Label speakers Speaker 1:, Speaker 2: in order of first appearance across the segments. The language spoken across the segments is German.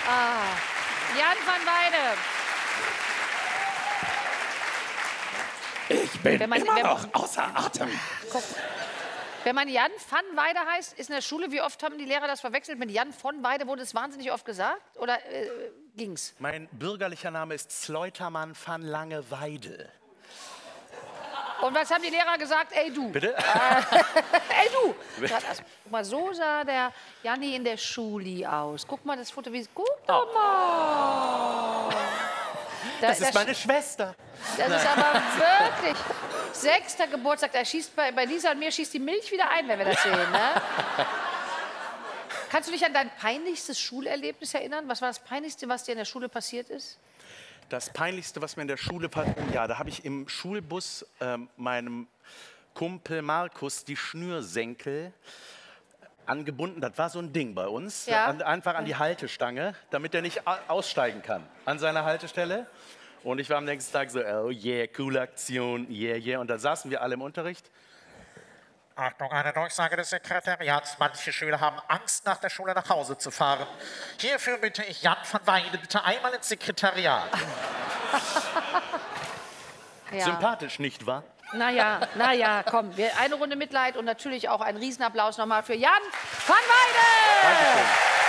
Speaker 1: Ah, Jan van Weide.
Speaker 2: Ich bin immer noch außer Atem.
Speaker 1: Guck. Wenn man Jan van Weide heißt, ist in der Schule, wie oft haben die Lehrer das verwechselt mit Jan von Weide? Wurde es wahnsinnig oft gesagt? Oder ging's?
Speaker 2: Mein bürgerlicher Name ist Sleutermann van Langeweide.
Speaker 1: Und was haben die Lehrer gesagt? Ey, du.
Speaker 2: Bitte?
Speaker 1: Ey, du. Also, guck mal, so sah der Janni in der Schule aus. Guck mal das Foto. Guck doch mal.
Speaker 2: Das ist meine Schwester.
Speaker 1: Das ist aber wirklich 6. Geburtstag. Da schießt bei Lisa und mir schießt die Milch wieder ein, wenn wir das sehen. Ne? Kannst du dich an dein peinlichstes Schulerlebnis erinnern? Was war das Peinlichste, was dir in der Schule passiert ist?
Speaker 2: Das Peinlichste, was mir in der Schule passiert ist, ja, da habe ich im Schulbus meinem Kumpel Markus die Schnürsenkel angebunden. Das war so ein Ding bei uns.
Speaker 1: Ja.
Speaker 2: Einfach an die Haltestange, damit er nicht aussteigen kann an seiner Haltestelle. Und ich war am nächsten Tag so, oh yeah, coole Aktion, yeah, yeah. Und da saßen wir alle im Unterricht.
Speaker 3: Achtung, eine Durchsage des Sekretariats. Manche Schüler haben Angst, nach der Schule nach Hause zu fahren. Hierfür bitte ich Jan van Weide bitte einmal ins Sekretariat.
Speaker 1: Ja.
Speaker 2: Sympathisch, nicht wahr?
Speaker 1: Naja, komm. Eine Runde Mitleid und natürlich auch einen Riesenapplaus nochmal für Jan van Weide.
Speaker 2: Dankeschön.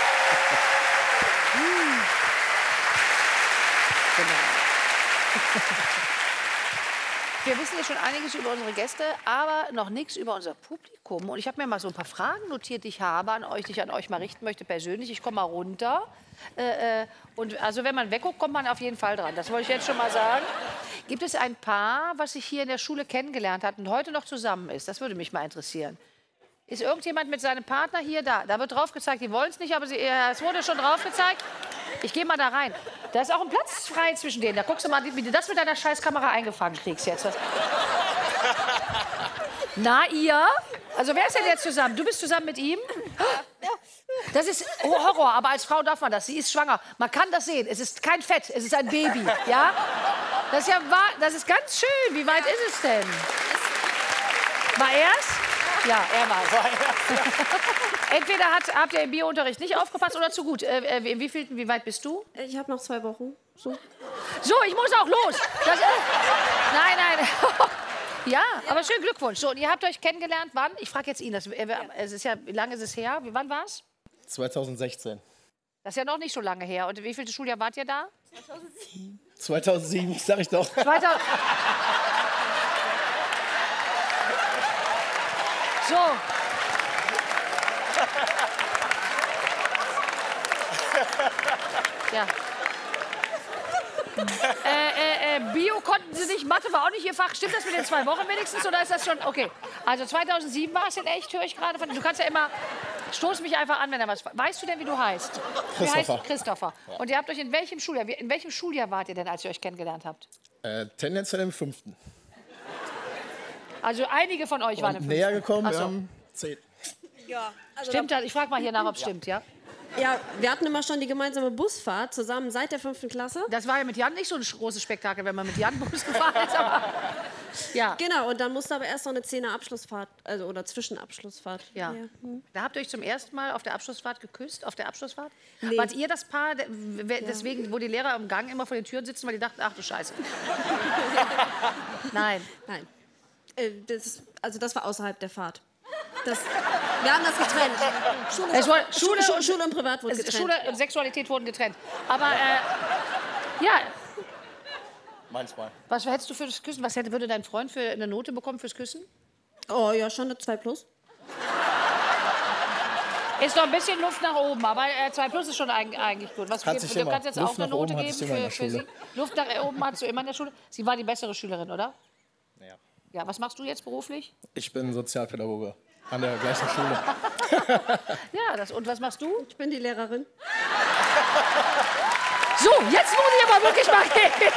Speaker 1: Genau. Wir wissen ja schon einiges über unsere Gäste, aber noch nichts über unser Publikum. Und ich habe mir mal so ein paar Fragen notiert, die ich habe an euch, die ich an euch mal richten möchte persönlich. Ich komme mal runter. Und also wenn man wegguckt, kommt man auf jeden Fall dran. Das wollte ich jetzt schon mal sagen. Gibt es ein Paar, was sich hier in der Schule kennengelernt hat und heute noch zusammen ist? Das würde mich mal interessieren. Ist irgendjemand mit seinem Partner hier da? Da wird drauf gezeigt, die wollen es nicht, aber es wurde schon drauf gezeigt. Ich gehe mal da rein. Da ist auch ein Platz frei zwischen denen. Da guckst du mal, wie du das mit deiner Scheißkamera eingefangen kriegst jetzt. Na, ihr? Also wer ist denn jetzt zusammen? Du bist zusammen mit ihm? Das ist Horror, aber als Frau darf man das. Sie ist schwanger. Man kann das sehen. Es ist kein Fett, es ist ein Baby. Ja? Das ist ja wahr, das ist ganz schön. Wie weit ist es denn? War er's? Ja, er war's. Entweder habt ihr im Biounterricht nicht aufgepasst oder zu gut. Wie weit bist du?
Speaker 4: Ich habe noch 2 Wochen. So,
Speaker 1: ich muss auch los. Nein. Ja, aber schönen Glückwunsch. So, und ihr habt euch kennengelernt, wann? Ich frage jetzt ihn. Es ist ja, wie lange ist es her? Wann war's?
Speaker 5: 2016.
Speaker 1: Das ist ja noch nicht so lange her. Und wie viel Schuljahr wart ihr da?
Speaker 5: 2007, sag ich doch.
Speaker 1: 2000. So. Ja. Bio konnten sie nicht, Mathe war auch nicht ihr Fach. Stimmt das mit den 2 Wochen wenigstens oder ist das schon? Okay. Also 2007 war es in echt, höre ich gerade von. Du kannst ja immer, stoß mich einfach an, wenn er was. Weißt du denn, wie du heißt?
Speaker 5: Christopher.
Speaker 1: Christopher. Ja. Und ihr habt euch in welchem Schuljahr wart ihr denn, als ihr euch kennengelernt habt?
Speaker 5: Tendenziell im 5.
Speaker 1: Also einige von euch waren im 5.
Speaker 5: Näher gekommen,
Speaker 1: so.
Speaker 5: 10.
Speaker 4: ja, also
Speaker 1: Stimmt das? Ich frage mal hier nach, ob es stimmt, ja?
Speaker 4: Ja, wir hatten immer schon die gemeinsame Busfahrt zusammen seit der 5. Klasse.
Speaker 1: Das war ja mit Jan nicht so ein großes Spektakel, wenn man mit Jan Bus gefahren ist. Aber, ja.
Speaker 4: Genau, und dann musste aber erst noch eine 10er Abschlussfahrt, also oder Zwischenabschlussfahrt.
Speaker 1: Ja. Da habt ihr euch zum ersten Mal auf der Abschlussfahrt geküsst, auf der Abschlussfahrt?
Speaker 4: Nee.
Speaker 1: Wart ihr das Paar, deswegen, wo die Lehrer im Gang immer vor den Türen sitzen, weil die dachten, ach du Scheiße. Nein.
Speaker 4: Nein. Das war außerhalb der Fahrt. Wir haben das getrennt. Schule und Privat wurden getrennt.
Speaker 1: Schule und Sexualität wurden getrennt. Aber, ja.
Speaker 5: Manchmal.
Speaker 1: Was hättest du für das Küssen? Was würde dein Freund für eine Note bekommen fürs Küssen?
Speaker 4: Oh ja, schon eine 2+.
Speaker 1: Ist noch ein bisschen Luft nach oben, aber 2+ ist schon eigentlich gut. Was,
Speaker 5: Hat sich
Speaker 1: du
Speaker 5: immer.
Speaker 1: kannst jetzt
Speaker 5: Luft
Speaker 1: auch eine
Speaker 5: nach oben
Speaker 1: Note
Speaker 5: hat es
Speaker 1: geben
Speaker 5: immer in der
Speaker 1: für sie.
Speaker 5: Schule.
Speaker 1: Luft nach oben hast du immer in der Schule. Sie war die bessere Schülerin, oder?
Speaker 5: Ja.
Speaker 1: Ja, was machst du jetzt beruflich?
Speaker 5: Ich bin Sozialpädagoge an der gleichen Schule.
Speaker 1: Ja, und was machst du?
Speaker 4: Ich bin die Lehrerin.
Speaker 1: So, jetzt muss ich aber wirklich mal gehen.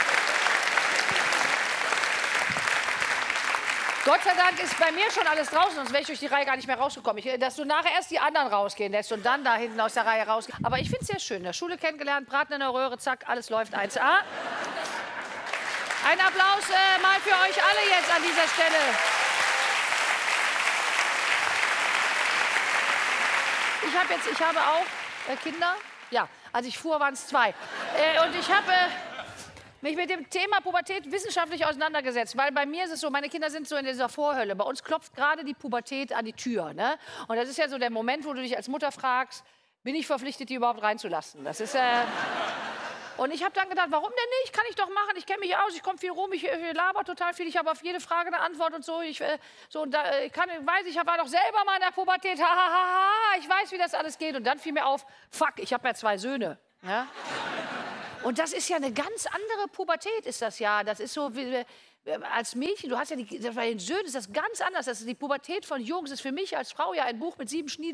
Speaker 1: Gott sei Dank ist bei mir schon alles draußen, sonst wäre ich durch die Reihe gar nicht mehr rausgekommen. Dass du nachher erst die anderen rausgehen lässt und dann da hinten aus der Reihe rausgehen. Aber ich finde es sehr schön. In der Schule kennengelernt, Braten in der Röhre, zack, alles läuft 1A. Ein Applaus mal für euch alle jetzt an dieser Stelle. Ich habe auch Kinder. Ja, Als ich fuhr, waren es 2. Und ich habe mich mit dem Thema Pubertät wissenschaftlich auseinandergesetzt. Weil bei mir ist es so, meine Kinder sind so in dieser Vorhölle. Bei uns klopft gerade die Pubertät an die Tür. Ne? Und das ist ja so der Moment, wo du dich als Mutter fragst, bin ich verpflichtet, die überhaupt reinzulassen? Das ist... Und ich habe dann gedacht, warum denn nicht? Kann ich doch machen. Ich kenne mich aus, ich komme viel rum, ich laber total viel, ich habe auf jede Frage eine Antwort und so. Ich war doch selber mal in der Pubertät. Ha, ha, ha, ha. Ich weiß, wie das alles geht. Und dann fiel mir auf, fuck, ich habe ja 2 Söhne. Ja? Und das ist ja eine ganz andere Pubertät, ist das ja. Das ist so wie... Als Mädchen, du hast ja bei den Söhnen ist das ganz anders. Das ist die Pubertät von Jungs. Das ist für mich als Frau ja ein Buch mit 7 Schniedel.